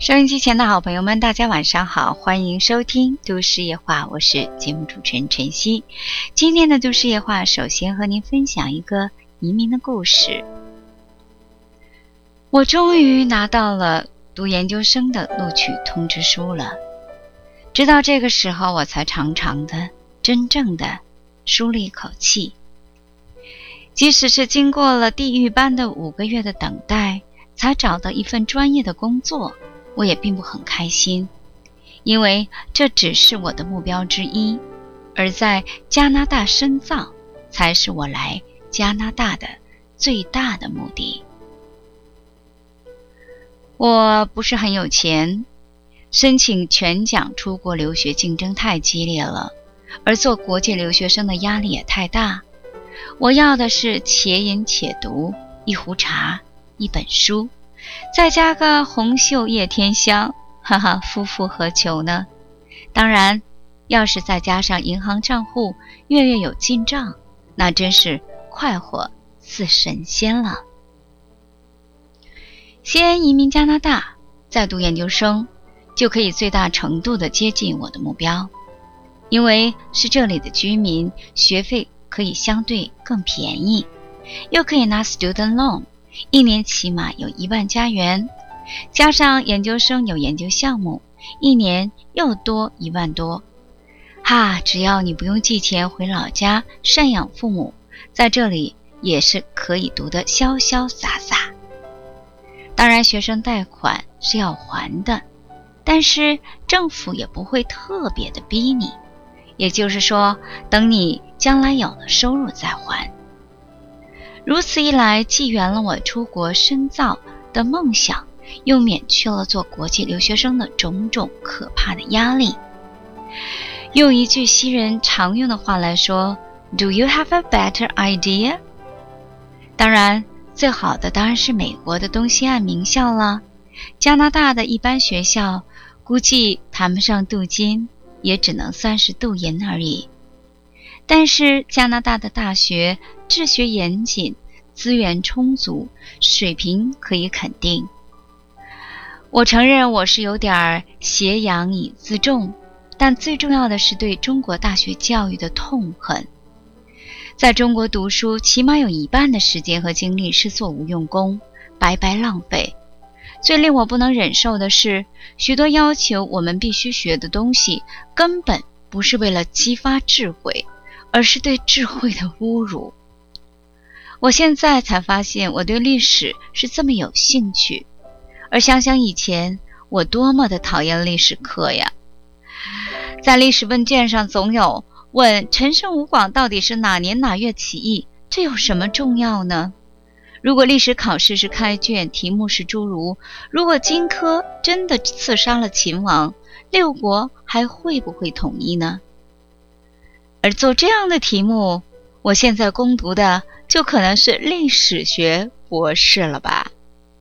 收音机前的好朋友们，大家晚上好，欢迎收听都市夜话，我是节目主持人晨曦。今天的都市夜话，首先和您分享一个移民的故事。我终于拿到了读研究生的录取通知书了，直到这个时候我才长长的、真正的舒了一口气。即使是经过了地狱般的5个月的等待，才找到一份专业的工作，我也并不很开心，因为这只是我的目标之一，而在加拿大深造才是我来加拿大的最大的目的。我不是很有钱，申请全奖出国留学竞争太激烈了，而做国际留学生的压力也太大。我要的是且饮且读，一壶茶，一本书，再加个红袖叶天香，哈哈，夫复何求呢？当然，要是再加上银行账户月月有进账，那真是快活似神仙了。先移民加拿大，再读研究生，就可以最大程度地接近我的目标。因为是这里的居民，学费可以相对更便宜，又可以拿 student loan，一年起码有1万加元，加上研究生有研究项目，一年又多1万多。只要你不用寄钱回老家赡养父母，在这里也是可以读得潇潇洒洒。当然学生贷款是要还的，但是政府也不会特别的逼你，也就是说等你将来有了收入再还。如此一来，既圆了我出国深造的梦想，又免去了做国际留学生的种种可怕的压力。用一句西人常用的话来说， Do you have a better idea？ 当然最好的当然是美国的东西岸名校了，加拿大的一般学校估计谈不上镀金，也只能算是镀银而已。但是加拿大的大学治学严谨，资源充足，水平可以肯定。我承认我是有点挟洋以自重，但最重要的是对中国大学教育的痛恨。在中国读书，起码有1半的时间和精力是做无用功，白白浪费。最令我不能忍受的是，许多要求我们必须学的东西，根本不是为了激发智慧，而是对智慧的侮辱。我现在才发现我对历史是这么有兴趣，而想想以前我多么的讨厌历史课呀。在历史问卷上总有问陈胜吴广到底是哪年哪月起义，这有什么重要呢？如果历史考试是开卷，题目是诸如如果荆轲真的刺杀了秦王，6国还会不会统一呢？而做这样的题目，我现在攻读的就可能是历史学博士了吧。